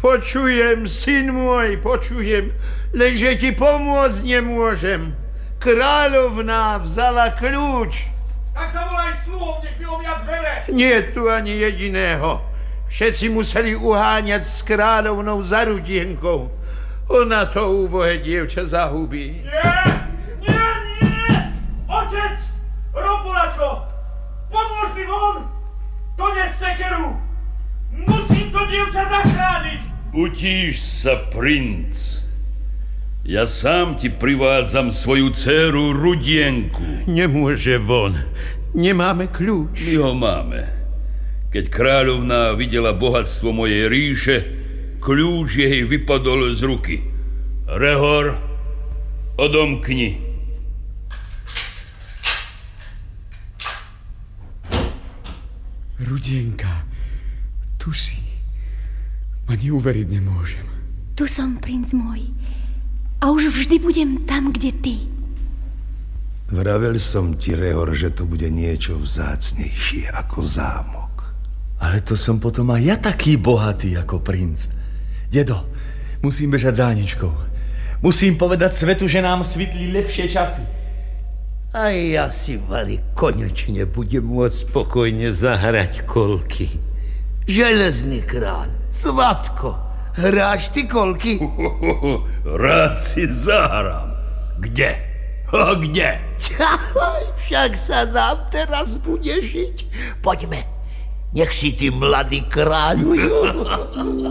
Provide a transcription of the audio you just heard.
Počujem, syn môj, počujem, lenže ti pomôcť nemôžem. Kráľovná vzala kľúč. Tak zavolaj sluhov, nech vylovia dvere. Nie tu ani jediného. Všetci museli uháňať s kráľovnou za Rudienkou. Ona to úbohé dievča zahubí. Nie! Otec! Robolačo! Pomôž mi von! Dones sekeru! Musím to dievča zachrániť! Utíš sa, princ. Ja sám ti privádzam svoju dcéru Rudienku. Nemôže von. Nemáme kľúč. My ho máme. Keď kráľovná videla bohatstvo mojej ríše, kľúč jej vypadol z ruky. Rehor, odomkni. Rudienka, tu si. Ma neuveriť nemôžem. Tu som, princ môj. A už vždy budem tam, kde ty. Vravel som ti, Rehor, že to bude niečo vzácnejšie ako zámok. Ale to som potom aj ja taký bohatý ako princ. Dedo, musím bežať za Aničkou. Musím povedať svetu, že nám svitli lepšie časy. A ja si, Vali, konečne budem môcť spokojne zahrať kolky. Železný kráľ, Svatko, hráš ty kolky? Rád si zahrám. Kde? Kde? Však sa nám teraz bude žiť. Poďme, nech si ty, mladý kráľujú.